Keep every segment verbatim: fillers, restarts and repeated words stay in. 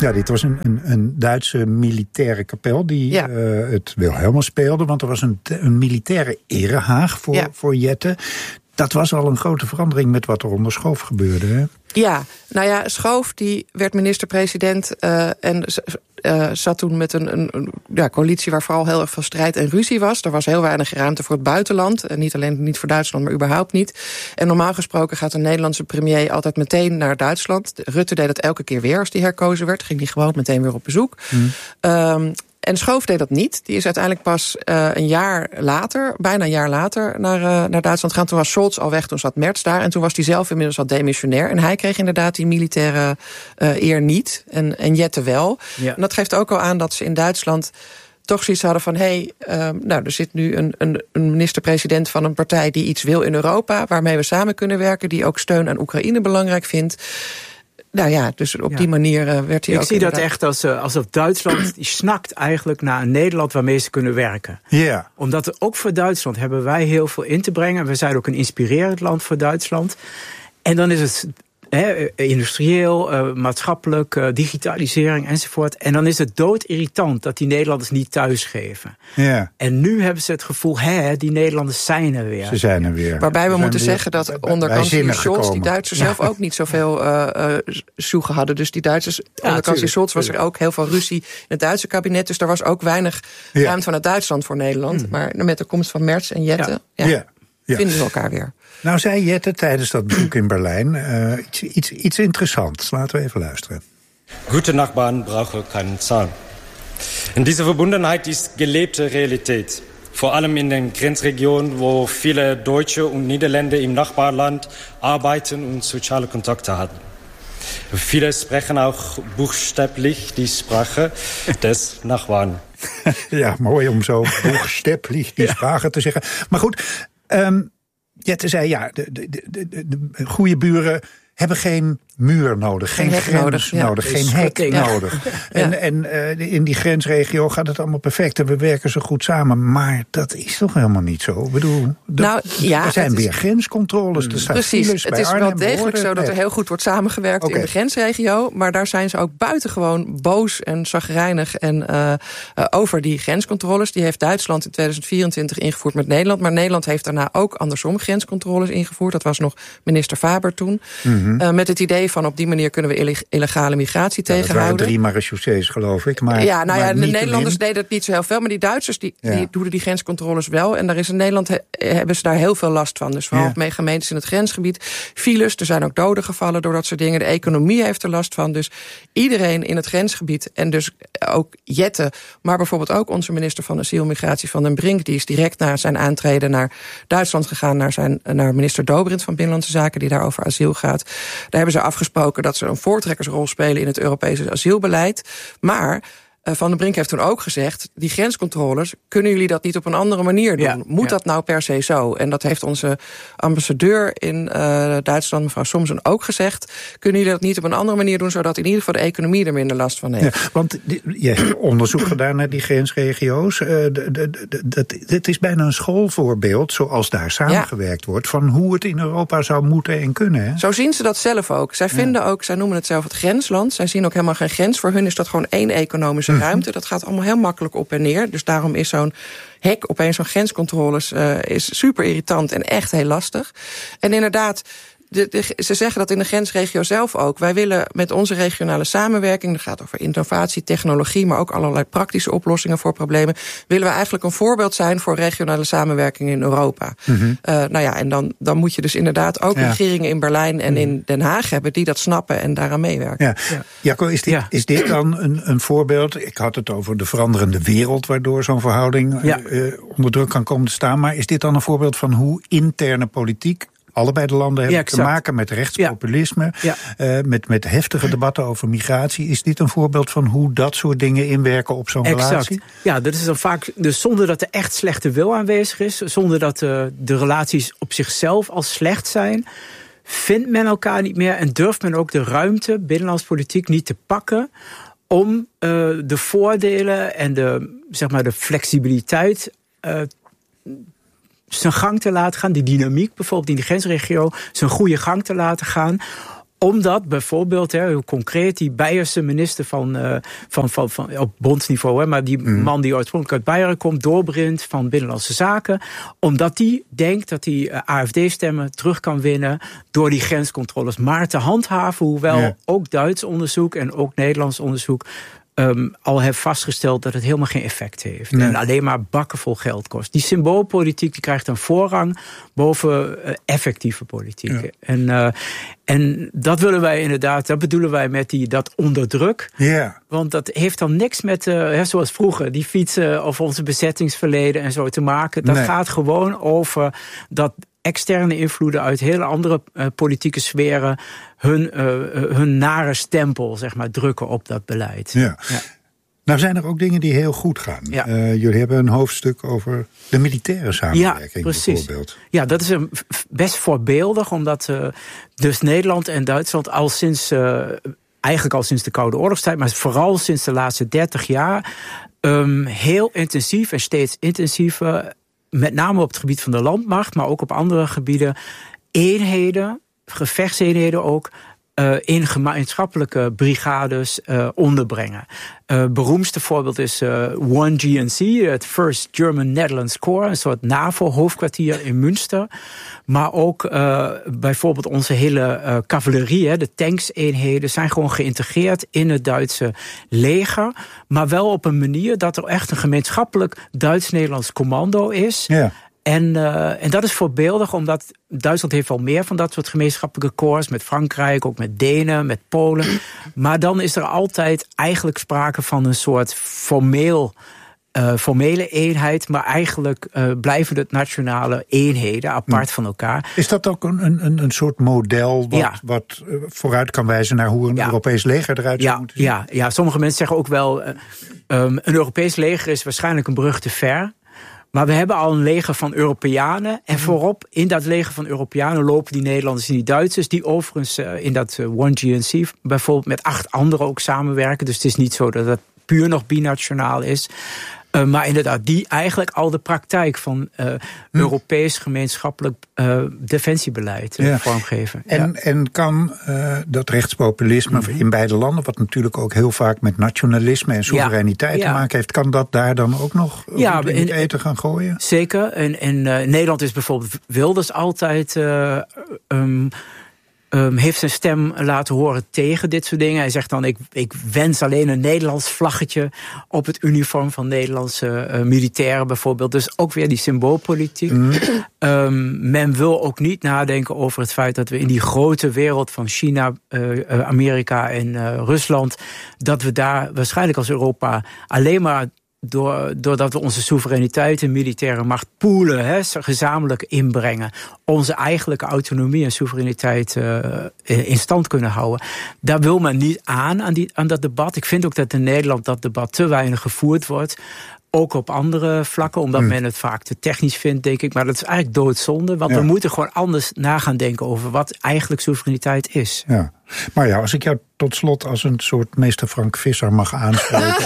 Ja, dit was een, een, een Duitse militaire kapel die ja. uh, het Wilhelmus speelde. Want er was een, een militaire erehaag voor, ja. voor Jette. Dat was al een grote verandering met wat er onder Schoof gebeurde, hè? Ja, nou ja, Schoof die werd minister-president uh, en uh, zat toen met een, een, een ja, coalitie waar vooral heel erg veel strijd en ruzie was. Er was heel weinig ruimte voor het buitenland. En niet alleen niet voor Duitsland, maar überhaupt niet. En normaal gesproken gaat een Nederlandse premier altijd meteen naar Duitsland. Rutte deed dat elke keer weer als die herkozen werd. Ging die gewoon meteen weer op bezoek. Hmm. Um, En Schoof deed dat niet. Die is uiteindelijk pas uh, een jaar later, bijna een jaar later, naar, uh, naar Duitsland gegaan. Toen was Scholz al weg, toen zat Merz daar. En toen was hij zelf inmiddels al demissionair. En hij kreeg inderdaad die militaire uh, eer niet. En, en Jette wel. Ja. En dat geeft ook al aan dat ze in Duitsland toch zoiets hadden van, hé, hey, uh, nou, er zit nu een, een, een minister-president van een partij die iets wil in Europa, waarmee we samen kunnen werken, die ook steun aan Oekraïne belangrijk vindt. Nou ja, dus op ja. die manier uh, werd hij Ik ook... zie dat echt als, uh, alsof Duitsland die snakt eigenlijk naar een Nederland waarmee ze kunnen werken. Ja. Omdat er ook voor Duitsland hebben wij heel veel in te brengen. We zijn ook een inspirerend land voor Duitsland. En dan is het he, industrieel, uh, maatschappelijk, uh, digitalisering enzovoort. En dan is het doodirritant dat die Nederlanders niet thuisgeven. Ja. En nu hebben ze het gevoel, hè, die Nederlanders zijn er weer. Ze zijn er weer. Waarbij we, we moeten weer zeggen dat onder kanselier Scholz die Duitsers ja. zelf ook niet zoveel uh, uh, zoegen hadden. Dus die Duitsers, ja, onder kanselier Scholz was er ook heel veel ruzie in het Duitse kabinet. Dus er was ook weinig ja. ruimte vanuit Duitsland voor Nederland. Mm. Maar met de komst van Merz en Jette ja. Ja, ja. Ja. vinden we elkaar weer. Nou zei Jette tijdens dat bezoek in Berlijn uh, iets, iets, iets interessants. Laten we even luisteren. Gute Nachbarn brauchen keine Zahlen. En diese Verbundenheit ist gelebte Realität. Vor allem in den Grenzregionen, wo viele Deutsche und Niederländer im Nachbarland arbeiten und soziale Kontakte hatten. Viele sprechen auch buchstäblich die Sprache des Nachbarn. Ja, mooi om zo buchstäblich die Sprache te zeggen. Maar goed, um, Jette zei ja, de, de, de, de, de goede buren hebben geen muur nodig, geen, geen grens nodig, ja. nodig geen hek ja. nodig. En, ja. en uh, in die grensregio gaat het allemaal perfect en we werken zo goed samen. Maar dat is toch helemaal niet zo? Ik bedoel, de, nou, ja, er zijn weer is, grenscontroles. Er staat precies, files het bij is Arnhem, wel degelijk Woorden, zo dat er nee. heel goed wordt samengewerkt okay. in de grensregio. Maar daar zijn ze ook buitengewoon boos en chagrijnig en uh, uh, over die grenscontroles. Die heeft Duitsland in tweeduizend vierentwintig ingevoerd met Nederland. Maar Nederland heeft daarna ook andersom grenscontroles ingevoerd. Dat was nog minister Faber toen. Mm-hmm. Uh, met het idee van op die manier kunnen we illegale migratie ja, tegenhouden. Dat waren drie marechaussees, geloof ik. Maar, ja, nou maar ja, de Nederlanders deden het niet zo heel veel. Maar die Duitsers die, ja. die doen die grenscontroles wel. En daar is in Nederland he, hebben ze daar heel veel last van. Dus vooral ja. gemeentes in het grensgebied. Files, er zijn ook doden gevallen door dat soort dingen. De economie heeft er last van. Dus iedereen in het grensgebied. En dus ook Jette. Maar bijvoorbeeld ook onze minister van Asiel en Migratie Van den Brink. Die is direct na zijn aantreden naar Duitsland gegaan. Naar, zijn, naar minister Dobrindt van Binnenlandse Zaken. Die daar over asiel gaat. Daar hebben ze afgesproken dat ze een voortrekkersrol spelen in het Europese asielbeleid. Maar uh, Van den Brink heeft toen ook gezegd, die grenscontroles, kunnen jullie dat niet op een andere manier doen? Ja, Moet ja. dat nou per se zo? En dat heeft onze ambassadeur in uh, Duitsland, mevrouw Somsen, ook gezegd. Kunnen jullie dat niet op een andere manier doen, zodat in ieder geval de economie er minder last van heeft? Ja, want je hebt onderzoek gedaan naar die grensregio's. Uh, de, de, de, dat, dit is bijna een schoolvoorbeeld, zoals daar samengewerkt ja. wordt, van hoe het in Europa zou moeten en kunnen. Hè? Zo zien ze dat zelf ook. Zij vinden ja. ook, zij noemen het zelf het grensland. Zij zien ook helemaal geen grens. Voor hun is dat gewoon één economische ruimte. Dat gaat allemaal heel makkelijk op en neer. Dus daarom is zo'n hek, opeens zo'n grenscontroles, uh, is super irritant en echt heel lastig. En inderdaad, de, de, ze zeggen dat in de grensregio zelf ook. Wij willen met onze regionale samenwerking, dat gaat over innovatie, technologie, maar ook allerlei praktische oplossingen voor problemen, willen we eigenlijk een voorbeeld zijn voor regionale samenwerking in Europa. Mm-hmm. Uh, nou ja, en dan, dan moet je dus inderdaad ook ja. regeringen in Berlijn en in Den Haag hebben die dat snappen en daaraan meewerken. Ja. Ja. Jacco, is dit, ja. is dit dan een, een voorbeeld? Ik had het over de veranderende wereld waardoor zo'n verhouding ja. uh, onder druk kan komen te staan. Maar is dit dan een voorbeeld van hoe interne politiek, allebei de landen hebben ja, te maken met rechtspopulisme, ja. Ja. Uh, met, met heftige debatten over migratie. Is dit een voorbeeld van hoe dat soort dingen inwerken op zo'n exact. relatie? Ja, dat is dan vaak dus zonder dat er echt slechte wil aanwezig is, zonder dat uh, de relaties op zichzelf al slecht zijn, vindt men elkaar niet meer en durft men ook de ruimte, binnenlandspolitiek, niet te pakken om uh, de voordelen en de, zeg maar, de flexibiliteit uh, zijn gang te laten gaan, die dynamiek bijvoorbeeld in die grensregio zijn goede gang te laten gaan, Omdat bijvoorbeeld, hè, hoe concreet, die Beierse minister van, uh, van, van, van op bondsniveau, hè, maar die mm. man die oorspronkelijk uit Beieren komt, Dobrindt van Binnenlandse Zaken, omdat die denkt dat hij uh, A F D-stemmen terug kan winnen door die grenscontroles maar te handhaven, hoewel ja. ook Duits onderzoek en ook Nederlands onderzoek Um, al heeft vastgesteld dat het helemaal geen effect heeft. Nee. En alleen maar bakken vol geld kost. Die symboolpolitiek die krijgt een voorrang boven uh, effectieve politiek. Ja. En, uh, en dat willen wij inderdaad, dat bedoelen wij met die, dat onderdruk. Ja. Want dat heeft dan niks met, uh, hè, zoals vroeger, die fietsen of onze bezettingsverleden en zo te maken. Dat nee. gaat gewoon over dat externe invloeden uit hele andere uh, politieke sferen hun, uh, hun nare stempel, zeg maar, drukken op dat beleid. Ja. Ja. Nou zijn er ook dingen die heel goed gaan. Ja. Uh, jullie hebben een hoofdstuk over de militaire samenwerking, ja, precies. bijvoorbeeld. Ja, dat is een best voorbeeldig, omdat uh, dus Nederland en Duitsland al sinds, uh, eigenlijk al sinds de Koude Oorlogstijd, maar vooral sinds de laatste dertig jaar, um, heel intensief en steeds intensiever, met name op het gebied van de landmacht, maar ook op andere gebieden, eenheden, gevechtseenheden ook, uh, in gemeenschappelijke brigades uh, onderbrengen. Uh, beroemdste voorbeeld is uh, one G N C, het First German Netherlands Corps, een soort NAVO-hoofdkwartier in Münster. Maar ook uh, bijvoorbeeld onze hele uh, cavalerie, hè, de tankseenheden, zijn gewoon geïntegreerd in het Duitse leger. Maar wel op een manier dat er echt een gemeenschappelijk Duits-Nederlands commando is. Ja. En, uh, en dat is voorbeeldig, omdat Duitsland heeft wel meer van dat soort gemeenschappelijke corps, met Frankrijk, ook met Denen, met Polen. Maar dan is er altijd eigenlijk sprake van een soort formeel, uh, formele eenheid, maar eigenlijk uh, blijven het nationale eenheden apart hm. van elkaar. Is dat ook een, een, een soort model wat, ja. wat uh, vooruit kan wijzen naar hoe een ja. Europees leger eruit ja, zou moeten zien? Ja, ja, sommige mensen zeggen ook wel, uh, um, een Europees leger is waarschijnlijk een brug te ver. Maar we hebben al een leger van Europeanen. En voorop in dat leger van Europeanen lopen die Nederlanders en die Duitsers, die overigens uh, in dat uh, one G N C bijvoorbeeld met acht anderen ook samenwerken. Dus het is niet zo dat het puur nog binationaal is. Uh, maar inderdaad, die eigenlijk al de praktijk van uh, hm. Europees gemeenschappelijk uh, defensiebeleid uh, ja. vormgeven. En, ja. en kan uh, dat rechtspopulisme mm-hmm. in beide landen, wat natuurlijk ook heel vaak met nationalisme en soevereiniteit ja. te maken heeft, kan dat daar dan ook nog ja, in het eten gaan gooien? Zeker. En in uh, Nederland is bijvoorbeeld Wilders altijd Uh, um, Um, heeft zijn stem laten horen tegen dit soort dingen. Hij zegt dan, ik, ik wens alleen een Nederlands vlaggetje op het uniform van Nederlandse uh, militairen bijvoorbeeld. Dus ook weer die symboolpolitiek. Mm. Um, men wil ook niet nadenken over het feit dat we in die grote wereld van China, uh, Amerika en uh, Rusland, dat we daar waarschijnlijk als Europa alleen maar Door, doordat we onze soevereiniteit en militaire macht poolen, hè, gezamenlijk inbrengen, onze eigenlijke autonomie en soevereiniteit uh, in stand kunnen houden. Daar wil men niet aan, aan, die, aan dat debat. Ik vind ook dat in Nederland dat debat te weinig gevoerd wordt. Ook op andere vlakken, omdat hmm. men het vaak te technisch vindt, denk ik. Maar dat is eigenlijk doodzonde, want ja. we moeten gewoon anders na gaan denken over wat eigenlijk soevereiniteit is. Ja. Maar ja, als ik jou tot slot als een soort meester Frank Visser mag aanspreken,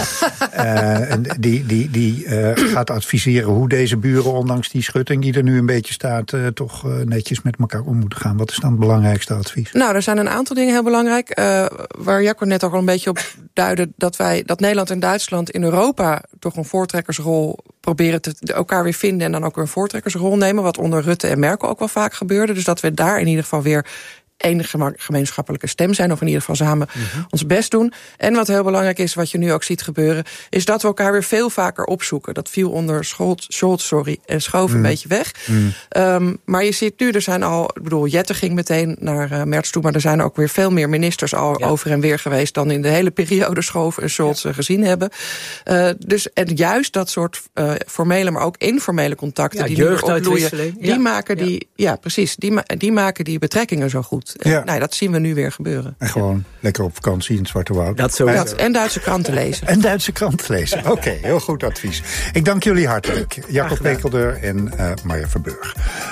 uh, en die, die, die uh, gaat adviseren hoe deze buren, ondanks die schutting die er nu een beetje staat, uh, toch uh, netjes met elkaar om moeten gaan. Wat is dan het belangrijkste advies? Nou, er zijn een aantal dingen heel belangrijk. Uh, waar Jacco net ook al een beetje op duidde, dat wij, dat Nederland en Duitsland in Europa toch een voortrekkersrol proberen te elkaar weer vinden en dan ook weer een voortrekkersrol nemen, wat onder Rutte en Merkel ook wel vaak gebeurde. Dus dat we daar in ieder geval weer enige gemeenschappelijke stem zijn, of in ieder geval samen mm-hmm. ons best doen. En wat heel belangrijk is, wat je nu ook ziet gebeuren, is dat we elkaar weer veel vaker opzoeken. Dat viel onder Scholz, sorry, en Schoof mm. een beetje weg. Mm. Um, maar je ziet nu, er zijn al, ik bedoel, Jette ging meteen naar uh, Merz toe, maar er zijn ook weer veel meer ministers al ja. over en weer geweest dan in de hele periode Schoof en Scholz ja. gezien hebben. Uh, dus en juist dat soort uh, formele, maar ook informele contacten ja, die nu opbloeien, die ja. maken die, ja, ja precies, die, ma- die maken die betrekkingen zo goed. Ja. Nou, dat zien we nu weer gebeuren. En gewoon ja. lekker op vakantie in het Zwarte Woud. Dat sowieso. Dat, en Duitse kranten lezen. En Duitse kranten lezen. Oké, okay, heel goed advies. Ik dank jullie hartelijk. Jacob Pekelder en uh, Marja Verburg.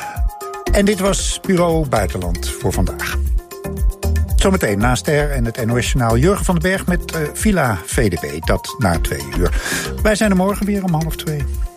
En dit was Bureau Buitenland voor vandaag. Zometeen na Ster en het N O S-journaal Jurgen van den Berg met uh, Villa V D B. Dat na twee uur. Wij zijn er morgen weer om half twee.